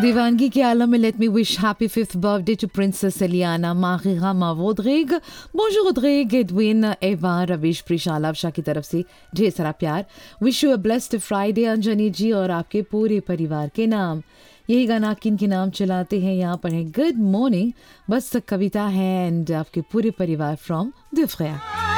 दीवानगी के आलम में let me wish happy fifth birthday two princess एलियाना मारिगा मावोद्रिग बोंजूर Rodrigues Edwin एवा रविश प्रिशाल शाह की तरफ से ढेर सारा प्यार। Wish you a blessed Friday Anjani जी और आपके पूरे परिवार के नाम। यही गाना किन के नाम चलाते हैं यहाँ पर है गुड मॉर्निंग बस कविता है एंड आपके पूरे परिवार फ्रॉम दुफ्रिया।